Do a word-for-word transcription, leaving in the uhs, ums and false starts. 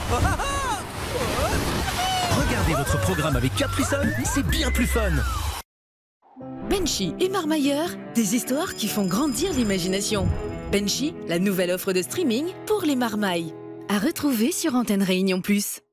Regardez votre programme avec Caprisol, c'est bien plus fun. Benchy et Marmailleur, des histoires qui font grandir l'imagination. Benchy, la nouvelle offre de streaming pour les marmailles. À retrouver sur Antenne Réunion Plus.